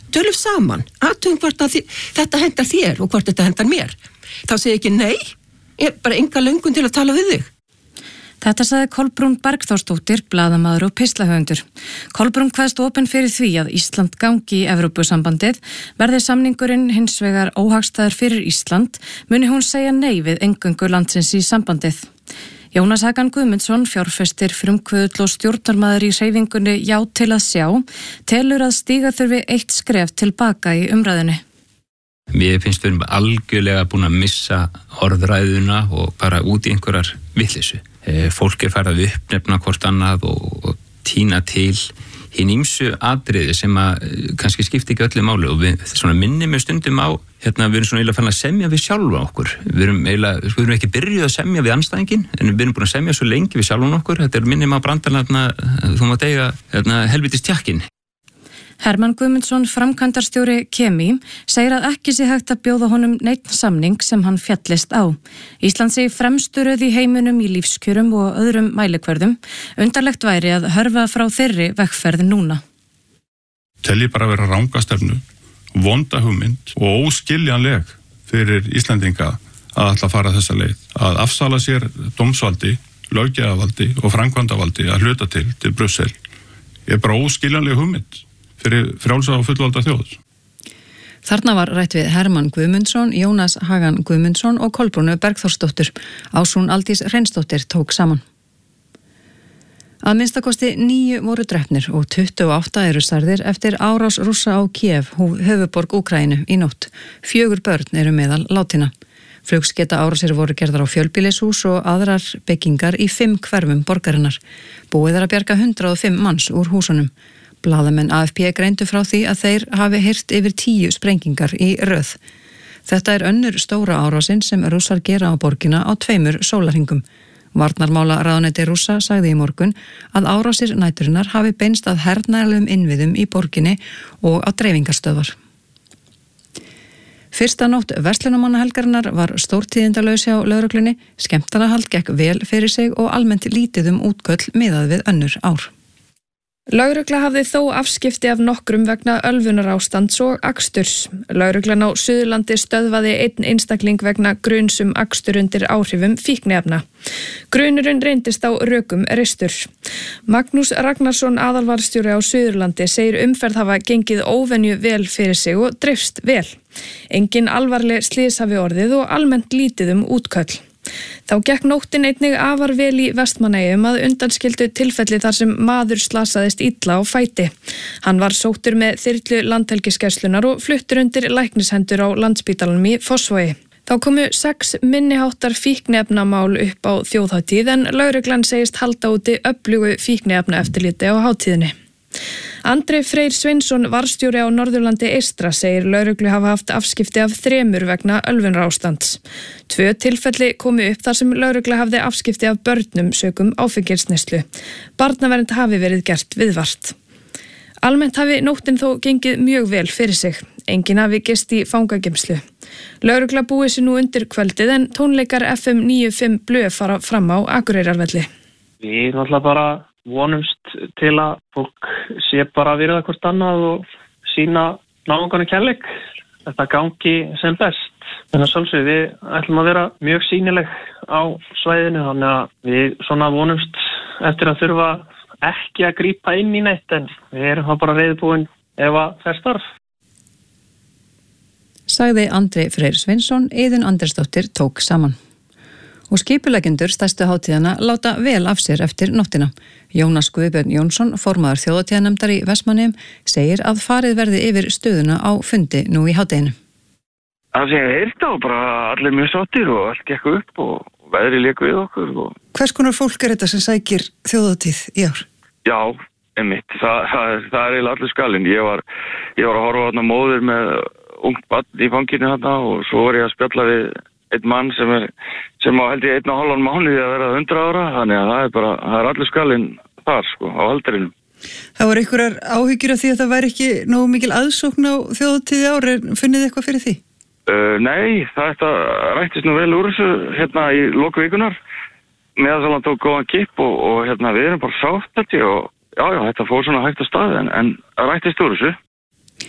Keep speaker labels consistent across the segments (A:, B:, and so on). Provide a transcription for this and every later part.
A: tölum saman, athugum hvort að þetta hendar þér og hvort þetta hendar mér. Þá segi ég ekki nei, ég er bara enga löngun til að tala við þig.
B: Þetta sagði Kolbrún Bergþórsdóttir, blaðamaður og pislahöfundur. Kolbrún kveðst opin fyrir því að Ísland gangi í Evrópusambandið, verði samningurinn hins vegar óhagstæður fyrir Ísland, muni hún segja nei við eingöngu landsins í sambandið. Jónas Hagan Guðmundsson, fjárfestir, frumkvöðull og stjórnarmaður í hreyfingunni Já til að sjá, telur að stíga þurfi eitt skref tilbaka í umræðunni.
C: Mér finnst við algjörlega búin að missa orðræðuna og bara út í einhverjar vitleysu. Fólk farið að uppnefna hvort annað og tína til hinn ýmsu atriði sem að kannski skipti ekki öllu máli og við svona minnum við stundum á, við erum svona eiginlega farin að semja við sjálfa okkur. Við erum ekki byrjuð að semja við andstæðinginn, en við erum búin að semja svo lengi við sjálfan okkur. Þetta er minnum á brandarna, þú mátt eiga helvitis tjakkinn.
B: Hermann Guðmundsson, framkvæmdarstjóri Kemi, segir að ekki sé hægt að bjóða honum neinn samning sem hann fjallist á. Ísland sé fremstu röð í heiminum í lífskjörum og öðrum mælikvörðum. Undarlegt væri að hörfa frá þeirri vegferð núna.
D: Telji bara vera rangastefnu, vonda hugmynd og óskiljanleg fyrir Íslendinga að ætla að fara þessa leið. Að afsala sér dómsvaldi, löggjafarvaldi og framkvæmdarvaldi að hluta til Brussel. Er bara óskiljanleg hugmynd fyrir frjálsa og fullvalda þjóð.
B: Þarna var rætt við Hermann Guðmundsson, Jónas Hagan Guðmundsson og Kolbrúnu Bergþórsdóttur. Ásrún Aldís Hreinsdóttir tók saman. Að minnstakosti 9 voru drepnir og 28 eru særðir eftir árás Rússa á Kiev, höfuðborg Úkraínu, í nótt. 4 börn eru meðal látinna. Flugsketa árásir voru gerðar á fjölbýlishús og aðrar byggingar í 5 hverfum borgarinnar. Búið að bjarga 105 manns úr húsunum. Blaðamenn AFP greindu frá því að þeir hafi heyrt yfir 10 sprengingar í röð. Þetta er önnur stóra árásin sem Rússar gera á borgina á 2 sólarhringum. Varnarmála ráðuneyti Rússa sagði í morgun að árásir næturinnar hafi beinst að hernaðarlegum innviðum í borginni og á dreifingarstöðvar. Fyrsta nótt verslunarmannahelgarinnar var stórtíðindalaus hjá lögreglunni, skemmtanahald gekk vel fyrir sig og almennt lítið útköll miðað við önnur ár.
E: Lögregla hafði þó afskipti af nokkrum vegna ölvunarástands og aksturs. Lögreglan á Suðurlandi stöðvaði einn einstakling vegna gruns akstur undir áhrifum fíkniefna. Grunurinn reyndist á rökum ristur. Magnús Ragnarsson, aðalvarðstjóri á Suðurlandi, segir umferð hafa gengið óvenju vel fyrir sig og dreifst vel. Engin alvarleg slys hafi orðið og almennt lítið útköll. Þá gekk nóttin einnig afar vel í Vestmannaeyjum að undanskildu tilfelli þar sem maður slasaðist illa á fæti. Hann var sóttur með þyrlu landhelgisgæslunnar og fluttur undir læknishendur á Landspítalanum í Fossvogi. Þá komu 6 minniháttar fíkniefnamál upp á þjóðhátíð en lögreglan segist halda úti öflugu fíkniefnaeftirliti á hátíðinni. Andri Freyr Sveinsson, varðstjóri á Norðurlandi eystra, segir lögreglu hafa haft afskipti af 3 vegna ölvunarástands. 2 tilfelli komu upp þar sem lögregla hafði afskipti af börnum sökum áfengisneyslu. Barnavernd hafi verið gert viðvart. Almennt hafi nóttin þó gengið mjög vel fyrir sig. Enginn hafi gist í fangageymslu. Lögregla búið sér nú undir kvöldið en tónleikar FM 95 Blöð fara fram á Akureyrarvelli.
F: Við náttúrulega bara vonumst til að fólk sé bara að virða hvort annað og sína náungan kærleik. Þetta gangi sem best. Þannig að sjálfsög við ætlum að vera mjög sýnileg á svæðinu, þannig að við svona vonumst eftir að þurfa ekki að grípa inn í neitt, en við erum það bara reiðbúin ef að þess þarf.
B: Sagði Andri Freyr Sveinsson, Iðunn Andresdóttir tók saman. Og skipuleggjendur stærstu hátíðana láta vel af sér eftir nóttina. Jónas Guðbjörn Jónsson, formaður þjóðhátíðanefndar í Vestmannaeyjum, segir að farið verði yfir stöðuna á fundi nú í hádeginu.
G: Það sé heilt á bara allir mjög sáttir og allt gekk upp og veðri lék við okkur.
H: Hvers konar fólk er þetta sem sækir þjóðhátíð í ár?
G: Já, einmitt. Það er eiginlega allir skalinn. Ég var að horfa þarna móður með ungt barn í fanginu þarna og svo var ég að spjalla við einn mann sem á held ég 1,5 mánuði að vera 100 ára, þannig að það er allir skallinn þar á aldrinum.
H: Það voru einhverjar áhyggjur af því að það væri ekki nógu mikil aðsókn á þjóðhátíð í ár, finnið þið eitthvað fyrir því?
G: Nei, þetta rættist nú vel úr þessu hérna í loku vikunar. Meðalsalan tók góðan kipp og hérna við erum bara sátt þetta og já, þetta fór svona hægt á stað en rættist úr þessu.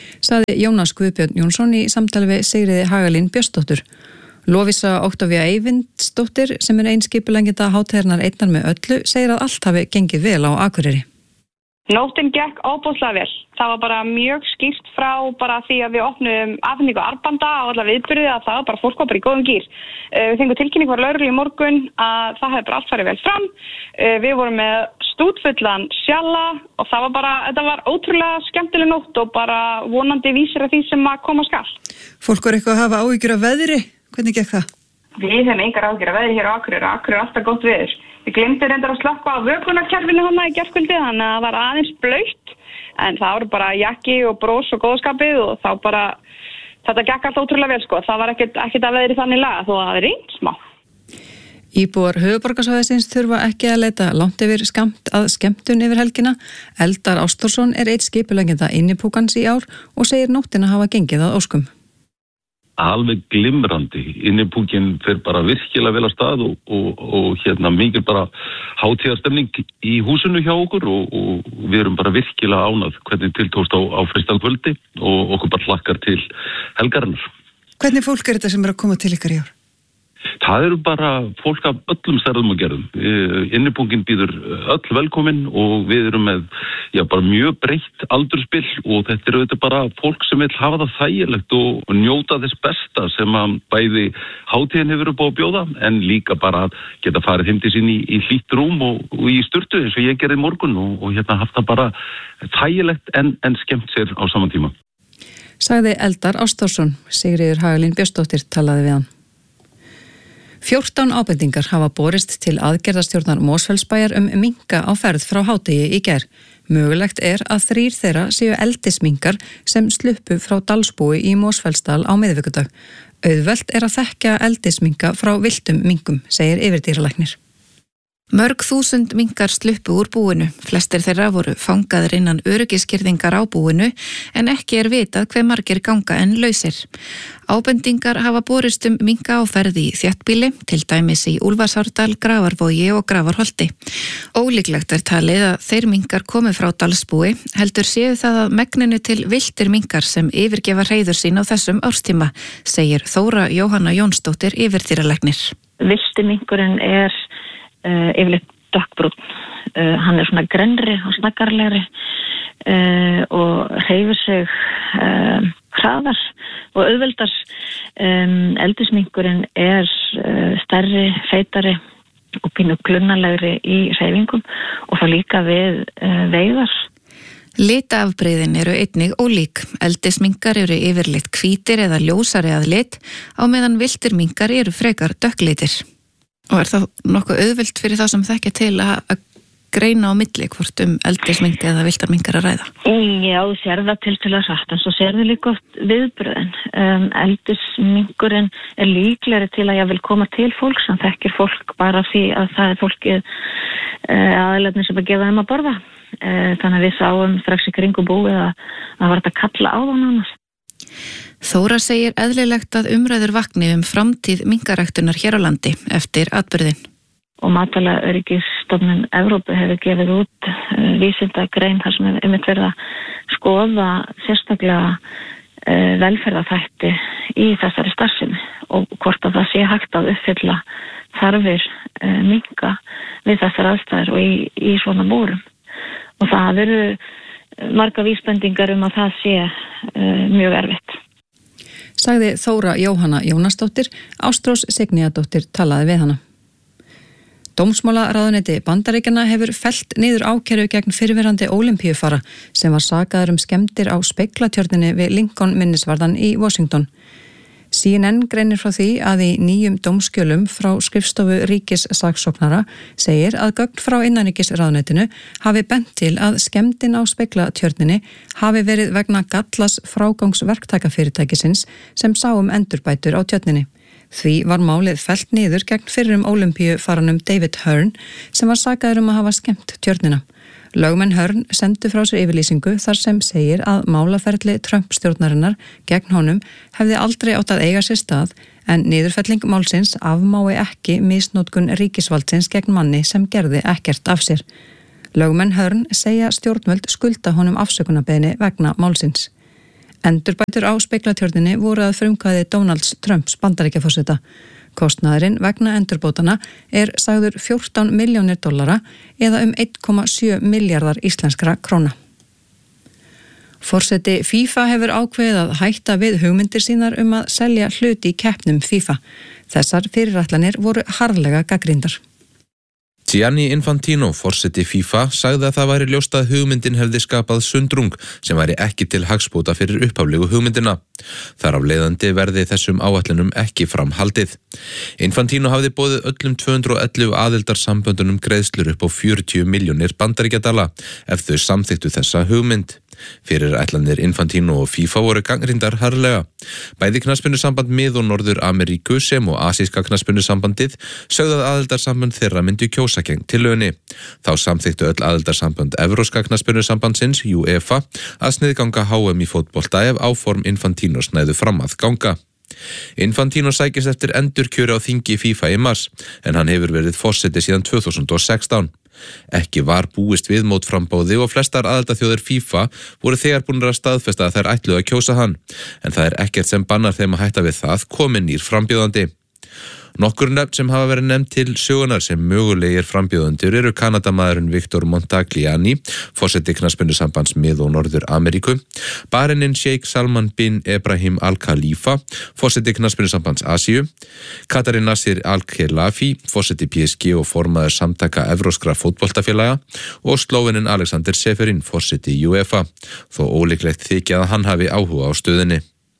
B: sagði Jónas Guðbjörn Jónsson í samtali við Sigriði Hagalín Björnsdóttur. Lovísa Oktavía Eyvindsdóttir, sem ein skipuleggjenda hátíðarinnar einnar með öllu, segir að allt hafi gengið vel á Akureyri.
I: Nóttin gekk óbúslega vel. Það var bara mjög skýrt frá bara því að við opnum afhendingu armbanda á alla viðburði að það var bara fólk var bara í góðum gír. Við fengum tilkynningu frá lögreglu í morgun að það hefði bara allt farið vel fram. Við vorum með stútfullan sjalla og þetta var ótrúlega skemmtileg nótt og bara vonandi vísir að því sem að koma skal.
H: Fólk var eitthvað að hafa áhyggjur af veðri. Hvernig gekk það?
I: Við hefum engar áhyggjur af veðri hér á Akureyri. Akureyri er alltaf gott veður. Við glemdum reyndar að slökkva á vökunarkerfinu hana í gærkvöldi, þannig að það var aðeins blautt, en það voru bara jakki og brós og góðskapið og þá bara, þetta gekk alltaf ótrúlega vel sko. Það var ekkert að veðri þannig laga þó að það er reynd smá.
B: Íbúar höfuðborgarsvæðisins þurfa ekki að leita langt yfir skemmtun yfir helgina. Eldar Ástórsson er eitt skipuleggjenda innipúkans í ár og segir nóttina hafa gengið að óskum.
J: Alveg glimrandi. Innipúkin fer bara virkilega vel að stað og mikil bara hátíðarstemning í húsinu hjá okkur og við erum bara virkilega ánað hvernig tiltókst á freistagskvöldi og okkur bara hlakkar til helgarinnar.
H: Hvernig fólk er þetta sem er að koma til ykkar í ár?
J: Það eru bara fólk af öllum stærðum og gerðum. Innipúkin býður öll velkomin og við erum með bara mjög breytt aldurspill og þetta eru þetta bara fólk sem vil hafa það þægilegt og njóta þess besta sem að bæði hátíðin hefur upp á að bjóða en líka bara geta farið heim til sín í hlýtt rúm og í sturtu eins og ég gerði í morgun og haft það bara þægilegt en skemmt sér á saman tíma.
B: Sagði Eldar Ástórsson. Sigríður Hagalín Björnsdóttir talaði við hann. 14 ábendingar hafa borist til aðgerðastjórnar Mosfellsbæjar minka á ferð frá hádegi í gær. Mögulegt er að 3 þeirra séu eldisminkar sem sluppu frá Dalsbúi í Mosfellsdal á miðvikudag. Auðvelt er að þekkja eldisminka frá villtum minkum, segir yfirdýralæknir.
K: Mörg þúsund minkar sluppu úr búinu. Flestir þeirra voru fangaðir innan öryggiskyrðingar á búinu en ekki er vitað hve margir ganga en lausir. Ábendingar hafa borist minka á ferði í þéttbýli, til dæmis í Úlfarsárdal, Grafarvogi og Grafarholti. Ólíklegt er talið að þeir minkar komi frá Dalsbúi, heldur séu það að megninu til villtir minkar sem yfirgefa hreiður sín á þessum árstíma, segir Þóra Jóhanna Jónsdóttir yfirdýralæknir.
L: Villti minkurinn er yfirleitt dökkbrúnn. Hann er svona grennri og snaggarlegri og hreyfir sig hraðar og auðveldar. Eldisminkurinn er stærri, feitari og pínu klunnalegri í hreyfingum og þá líka við veiðar.
K: Litaafbrigðin eru einnig ólík. Eldisminkar eru yfirleitt hvítir eða ljósari að lit, á meðan villtir minkar eru frekar dökklitir. Og er það nokkuð auðvelt fyrir þá sem þekkja til að greina á milli hvort eldisminka eða villtar minkar að ræða?
L: Já, þú sér það til að rætt, en svo sér þið líka oft viðbröðin. Eldisminkurinn er líklegri til að ég vil koma til fólk sem þekkir fólk bara því að það er fólkið aðilarnir sem að gefa þeim að borða. Þannig að við sáum strax í kringum búið að það var þetta kalla á það nánast.
K: Þóra segir eðlilegt að umræður vakni framtíð minkaræktunar hér á landi eftir atburðin.
L: Og Matvælaöryggisstofnun Evrópu hefur gefið út vísindagrein þar sem hefur einmitt verið að skoða sérstaklega velferðarþætti í þessari starfsemi og hvort að það sé hægt að uppfylla þarfir minka við þessar aðstæður og í svona búrum. Og það eru marga vísbendingar að það sé mjög erfitt.
B: Sagði Þóra Jóhanna Jónasdóttir, Ástrós Signíadóttir talaði við hana. Dómsmálaráðuneyti Bandaríkjanna hefur fellt niður ákæru gegn fyrrverandi ólympíufara sem var sakaður skemmdir á speglatjörninni við Lincoln minnisvarðan í Washington. CNN greinir frá því að í nýjum dómskjölum frá skrifstofu ríkissaksóknara segir að gögn frá innanríkisráðuneytinu hafi bent til að skemmdin á speglatjörninni hafi verið vegna gallas frágangsverktakafyrirtækisins sem sá endurbætur á tjörninni. Því var málið fellt niður gegn fyrrum ólympíufaranum David Hearn sem var sakaður að hafa skemmt tjörnina. Lögmenn Hearn sendu frá sér yfirlýsingu þar sem segir að málaferli Trump-stjórnarinnar gegn honum hefði aldrei átt að eiga sér stað en niðurfelling málsins afmái ekki misnotkun ríkisvaldsins gegn manni sem gerði ekkert af sér. Lögmenn Hearn segja stjórnvöld skulda honum afsökunarbeiðni vegna málsins. Endurbætur á Speglatjörninni voru að frumkvæði Donalds Trumps Bandaríkjaforseta. Kostnaðurinn vegna endurbótana sagður $14 milljónir eða 1,7 milljarðar íslenskra króna. Forseti FIFA hefur ákveðið að hætta við hugmyndir sínar að selja hluti í keppnum FIFA. Þessar fyrirætlanir voru harðlega gagnrýndar.
M: Gianni Infantino, forseti FIFA, sagði að það væri ljóst að hugmyndin hefði skapað sundrung sem væri ekki til hagsbóta fyrir upphaflegu hugmyndina. Þar af leiðandi verði þessum áætlunum ekki framhaldið. Infantino hafði boðið öllum 211 aðildarsamböndunum greiðslur upp á 40 milljónir bandaríkjadala ef þau samþyktu þessa hugmynd. Fyrirætlanir Infantino og FIFA voru gagnrýndar harðlega. Bæði knattspyrnusamband Mið- og Norður-Ameríku sem og asíska knattspyrnusambandið sögðu að aðildarsambönd þeirra myndu kjósa gegn tillögunni. Þá samþyktu öll aðildarsambönd Evrópska knattspyrnusambandsins, UEFA, að sniðganga HM í fótbolta ef áform Infantinos næðu fram að ganga. Infantino sækist eftir endurkjöri á þingi FIFA í mars, en hann hefur verið forseti síðan 2016. Ekki var búist við mótframbóði og flestar aðildarþjóðir FIFA voru þegar búnir að staðfesta að þær ætluðu að kjósa hann, en það ekkert sem bannar þeim að hætta við það komi nýr frambjóðandi. Nokkur nöfn sem hafa verið nefnd til sögunar sem mögulegir frambjóðendur eru Kanadamaðurinn Victor Montagliani, forseti knattspyrnusambands Mið- og Norður-Ameríku, barininn Sheikh Salman bin Ebrahim Al Khalifa, forseti knattspyrnusambands Asíu, Katarin Nasir Al Khelaifi, forseti PSG og formaður samtaka evróskra fótboltafélaga og slóveninn Alexander Seferin, forseti UEFA, þó ólíklegt þykja að hann hafi áhuga á stöðinni.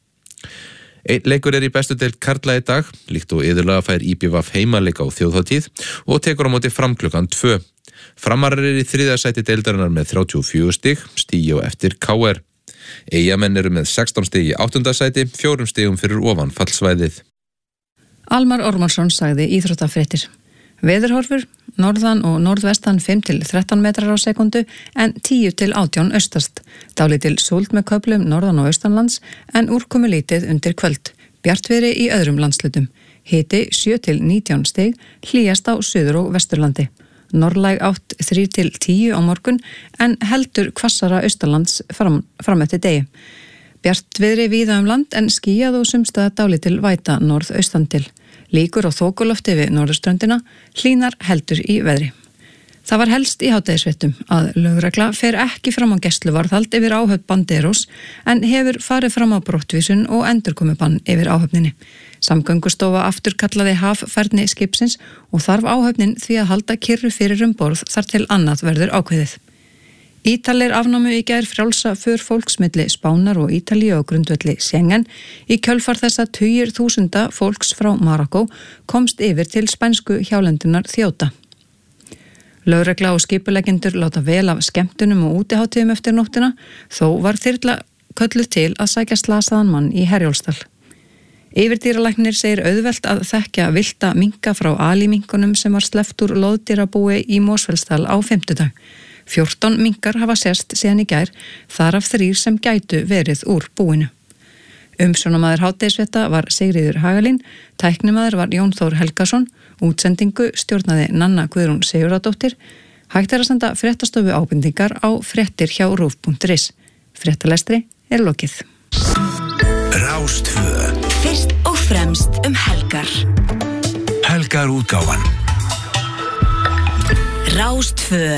M: Einn leikur í bestu deild karla í dag, líkt og iðulega fær IBVF heimaleik á þjóðhátíð og tekur á móti Fram klukkan 2. Framarar í 3. sæti deildarinnar með 34 stig, stigi og eftir KR. Eyjamenn eru með 16 stig í 8. sæti, 4 stigum fyrir ofan fallsvæðið.
B: Almar Ormarsson sagði íþróttafréttir. Veðurhorfur, norðan og norðvestan 5-13 metrar á sekundu en 10-18 austast. Dálítil súld með köflum norðan og austanlands en úrkomulítið undir kvöld. Bjartviðri í öðrum landslutum. Hiti 7-19 stig, hlýjast á suður- og vesturlandi. Norðlæg átt 3-10 á morgun en heldur hvassara austanlands fram eftir degi. Bjartviðri víða land en skýjað og sumstaða dálítil væta norðaustan til. Líkur á þokulofti við norðurströndina, hlýnar heldur í veðri. Það var helst í hádegisfréttum að lögregla fer ekki fram á gæsluvarðhald yfir áhöfn Banderos en hefur farið fram á brottvísun og endurkomubann yfir áhöfninni. Samgöngustofa afturkallaði haffærni skipsins og þarf áhöfnin því að halda kyrru fyrir borð þar til annað verður ákveðið. Ítalir afnámu í gær frjálsa för fólks milli Spánar og Ítalíu á grundvelli Schengen í kjölfar þess að tugir þúsunda fólks frá Marokkó komst yfir til spænsku hjálendunar Þjóta. Lögregla og skipuleggjendur láta vel af skemmtunum og útihátíðum eftir nóttina, þó var þyrla kölluð til að sækja slasaðan mann í Herjólfsdal. Yfirdýralæknir segir auðvelt að þekkja villta minka frá alíminkunum sem var sleppt úr loðdýrabúi í Mosfellsdal á 5. dag. 14 minkar hafa sést síðan í gær, þar af 3 sem gætu verið úr búinu. Umsjónamaður hádegisfrétta var Sigríður Hagalín, tæknimaður var Jón Þór Helgason, útsendingu stjórnaði Nanna Guðrún Sigurðardóttir. Hægt að senda fréttastofu ábendingar á fréttir@rúv.is. Fréttalestri lokið.
N: Rástvö. Fyrst og fremst helgar. Helgar útgáfan. Rástvö.